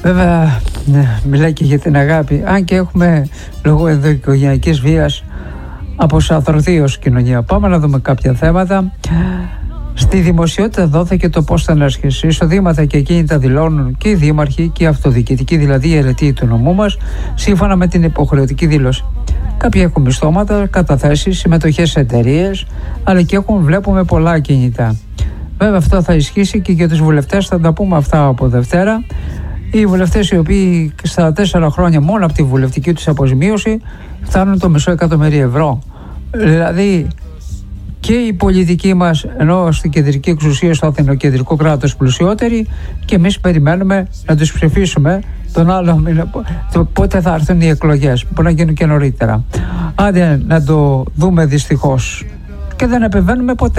Βέβαια, μιλάει και για την αγάπη. Αν και έχουμε λόγω ενδοοικογενειακής βίας αποσαθρωθεί ως κοινωνία. Πάμε να δούμε κάποια θέματα. Στη δημοσιότητα δόθηκε το πώς θα ανάσχεση. Εισοδήματα και κίνητα δηλώνουν και οι δήμαρχοι και οι αυτοδιοικητικοί, δηλαδή οι αιρετοί του νομού μας, σύμφωνα με την υποχρεωτική δήλωση. Κάποιοι έχουν μισθώματα, καταθέσεις, συμμετοχές σε εταιρείες, αλλά και βλέπουμε πολλά κινητά. Βέβαια, αυτό θα ισχύσει και για τους βουλευτές, θα τα πούμε αυτά από Δευτέρα. Οι βουλευτές οι οποίοι στα 4 χρόνια μόνο από τη βουλευτική τους αποζημίωση φτάνουν το μισό εκατομμύριο ευρώ. Δηλαδή και οι πολιτικοί μας, ενώ στην κεντρική εξουσία, στο αθηνοκεντρικό κράτος πλουσιότεροι, και εμείς περιμένουμε να τους ψηφίσουμε τον άλλο μήνα. Πότε θα έρθουν οι εκλογές, μπορεί να γίνουν και νωρίτερα. Άντε να το δούμε, δυστυχώς, και δεν επεμβαίνουμε ποτέ.